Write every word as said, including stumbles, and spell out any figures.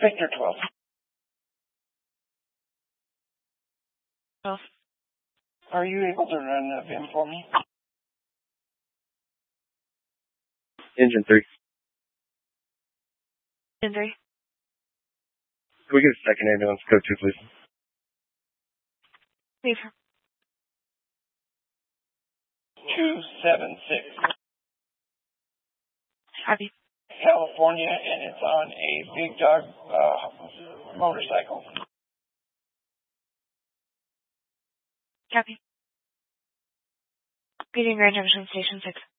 Victor twelve. twelve. Are you able to run the V I M for me? Engine three. Engine three. Can we get a second ambulance? Code two, please. Leave. two seven six. Copy. California, and it's on a big dog uh, motorcycle. Copy. Getting Grand Junction Station six.